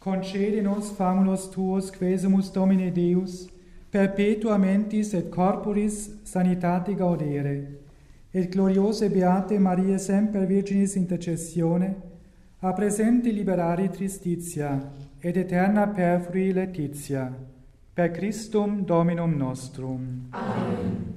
concede nos famulus tuos, quesumus Domine Deus, perpetua mentis et corporis sanitate gaudere, et gloriose beate Maria semper Virginis intercessione, a presenti liberare tristitia, et eterna perfrui laetitia, per Christum Dominum nostrum. Amen.